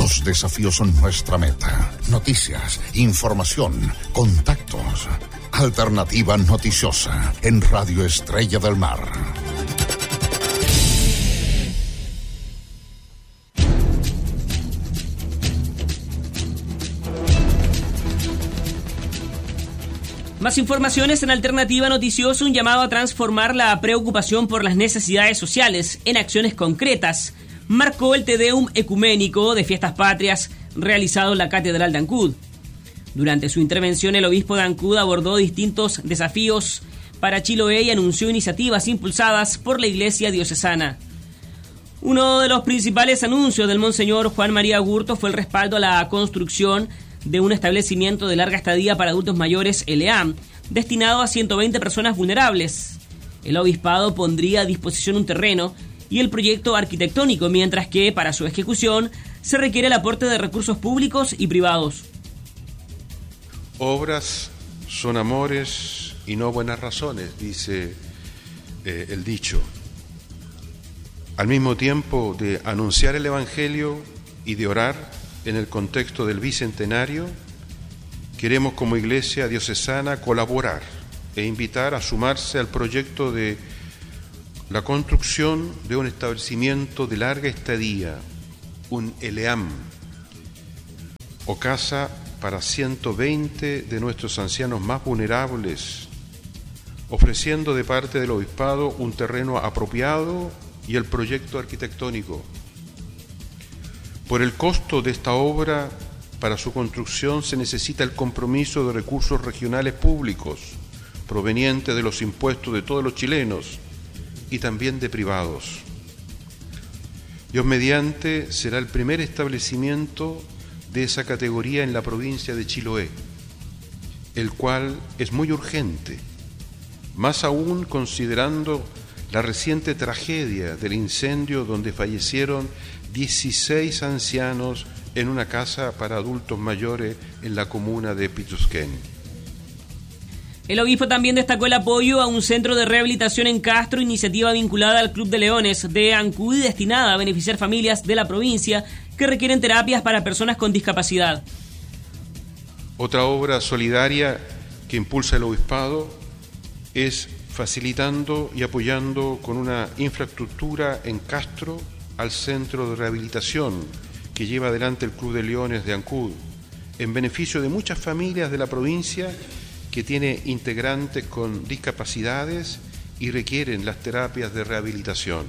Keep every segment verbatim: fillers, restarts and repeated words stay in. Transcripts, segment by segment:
Los desafíos son nuestra meta. Noticias, información, contactos. Alternativa noticiosa en Radio Estrella del Mar. Más informaciones en Alternativa Noticiosa, un llamado a transformar la preocupación por las necesidades sociales en acciones concretas. Marcó el Te Deum ecuménico de Fiestas Patrias realizado en la Catedral de Ancud. Durante su intervención, el obispo de Ancud abordó distintos desafíos para Chiloé y anunció iniciativas impulsadas por la Iglesia diocesana. Uno de los principales anuncios del Monseñor Juan María Gurto fue el respaldo a la construcción de un establecimiento de larga estadía para adultos mayores, L E A M, destinado a ciento veinte personas vulnerables. El obispado pondría a disposición un terreno y el proyecto arquitectónico, mientras que para su ejecución se requiere el aporte de recursos públicos y privados. Obras son amores y no buenas razones, dice eh, el dicho. Al mismo tiempo de anunciar el Evangelio y de orar en el contexto del Bicentenario, queremos como Iglesia diocesana colaborar e invitar a sumarse al proyecto de la construcción de un establecimiento de larga estadía, un L E A M, o casa para ciento veinte de nuestros ancianos más vulnerables, ofreciendo de parte del Obispado un terreno apropiado y el proyecto arquitectónico. Por el costo de esta obra, para su construcción se necesita el compromiso de recursos regionales públicos, provenientes de los impuestos de todos los chilenos y también de privados. Dios mediante será el primer establecimiento de esa categoría en la provincia de Chiloé, el cual es muy urgente, más aún considerando la reciente tragedia del incendio donde fallecieron dieciséis ancianos en una casa para adultos mayores en la comuna de Pitusquén. El obispo también destacó el apoyo a un centro de rehabilitación en Castro, iniciativa vinculada al Club de Leones de Ancud y destinada a beneficiar familias de la provincia que requieren terapias para personas con discapacidad. Otra obra solidaria que impulsa el obispado es facilitando y apoyando con una infraestructura en Castro al centro de rehabilitación que lleva adelante el Club de Leones de Ancud, en beneficio de muchas familias de la provincia que tiene integrantes con discapacidades y requieren las terapias de rehabilitación.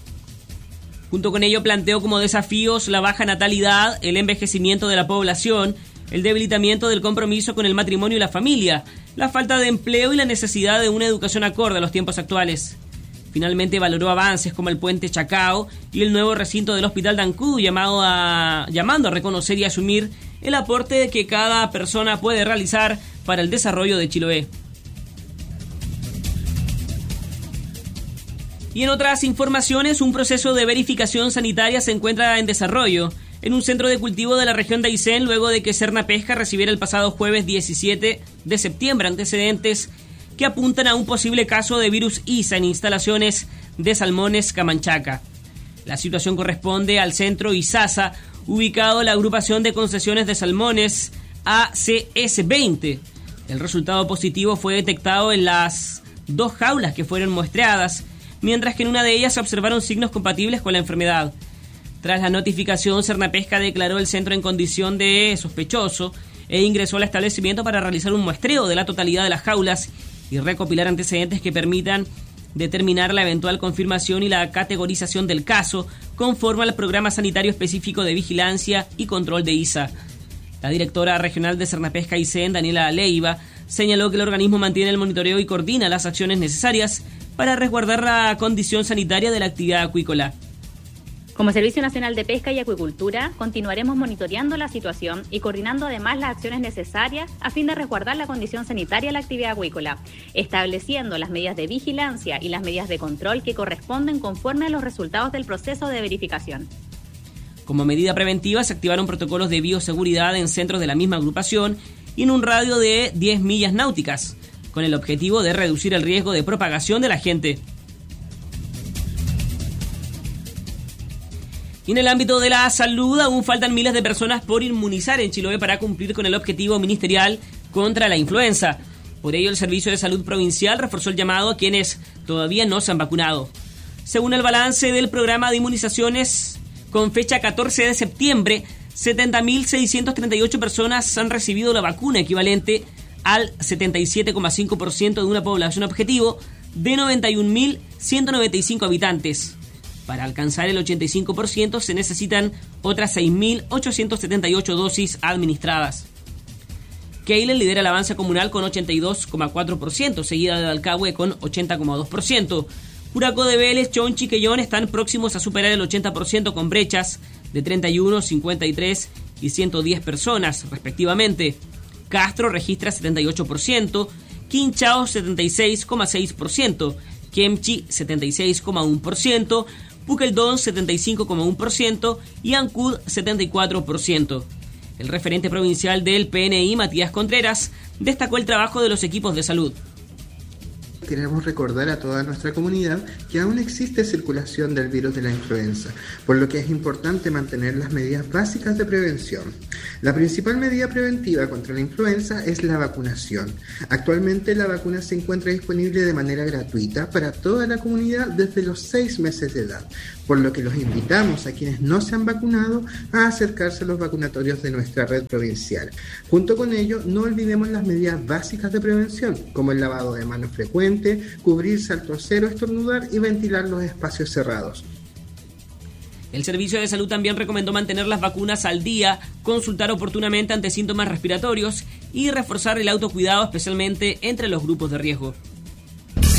Junto con ello planteó como desafíos la baja natalidad, el envejecimiento de la población, el debilitamiento del compromiso con el matrimonio y la familia, la falta de empleo y la necesidad de una educación acorde a los tiempos actuales. Finalmente valoró avances como el puente Chacao y el nuevo recinto del Hospital de Ancud, llamado a, llamando a reconocer y asumir el aporte que cada persona puede realizar para el desarrollo de Chiloé. Y en otras informaciones, un proceso de verificación sanitaria se encuentra en desarrollo en un centro de cultivo de la región de Aysén, luego de que Serna Pesca recibiera el pasado jueves diecisiete de septiembre antecedentes que apuntan a un posible caso de virus ISA en instalaciones de Salmones Camanchaca. La situación corresponde al centro ISASA, ubicado en la agrupación de concesiones de salmones A C S veinte. El resultado positivo fue detectado en las dos jaulas que fueron muestreadas, mientras que en una de ellas se observaron signos compatibles con la enfermedad. Tras la notificación, Sernapesca declaró el centro en condición de sospechoso e ingresó al establecimiento para realizar un muestreo de la totalidad de las jaulas y recopilar antecedentes que permitan determinar la eventual confirmación y la categorización del caso conforme al programa sanitario específico de vigilancia y control de ISA. La directora regional de Sernapesca Aysén, Daniela Leiva, señaló que el organismo mantiene el monitoreo y coordina las acciones necesarias para resguardar la condición sanitaria de la actividad acuícola. Como Servicio Nacional de Pesca y Acuicultura, continuaremos monitoreando la situación y coordinando además las acciones necesarias a fin de resguardar la condición sanitaria de la actividad acuícola, estableciendo las medidas de vigilancia y las medidas de control que corresponden conforme a los resultados del proceso de verificación. Como medida preventiva, se activaron protocolos de bioseguridad en centros de la misma agrupación y en un radio de diez millas náuticas, con el objetivo de reducir el riesgo de propagación del agente. Y en el ámbito de la salud, aún faltan miles de personas por inmunizar en Chiloé para cumplir con el objetivo ministerial contra la influenza. Por ello, el Servicio de Salud Provincial reforzó el llamado a quienes todavía no se han vacunado. Según el balance del programa de inmunizaciones, con fecha catorce de septiembre, setenta mil seiscientas treinta y ocho personas han recibido la vacuna, equivalente al setenta y siete coma cinco por ciento de una población objetivo de noventa y un mil ciento noventa y cinco habitantes. Para alcanzar el ochenta y cinco por ciento se necesitan otras seis mil ochocientas setenta y ocho dosis administradas. Keilen lidera el avance comunal con ochenta y dos coma cuatro por ciento, seguida de Dalcahue con ochenta coma dos por ciento. Curacó de Vélez, Chonchi y Quellón están próximos a superar el ochenta por ciento con brechas de treinta y uno, cincuenta y tres y ciento diez personas, respectivamente. Castro registra setenta y ocho por ciento, Quinchao setenta y seis coma seis por ciento, Kemchi setenta y seis coma uno por ciento, Pukeldón setenta y cinco coma uno por ciento y Ancud setenta y cuatro por ciento. El referente provincial del P N I, Matías Contreras, destacó el trabajo de los equipos de salud. Queremos recordar a toda nuestra comunidad que aún existe circulación del virus de la influenza, por lo que es importante mantener las medidas básicas de prevención. La principal medida preventiva contra la influenza es la vacunación. Actualmente la vacuna se encuentra disponible de manera gratuita para toda la comunidad desde los seis meses de edad, por lo que los invitamos a quienes no se han vacunado a acercarse a los vacunatorios de nuestra red provincial. Junto con ello, no olvidemos las medidas básicas de prevención, como el lavado de manos frecuente, cubrirse al toser o estornudar y ventilar los espacios cerrados. El Servicio de Salud también recomendó mantener las vacunas al día, consultar oportunamente ante síntomas respiratorios y reforzar el autocuidado, especialmente entre los grupos de riesgo.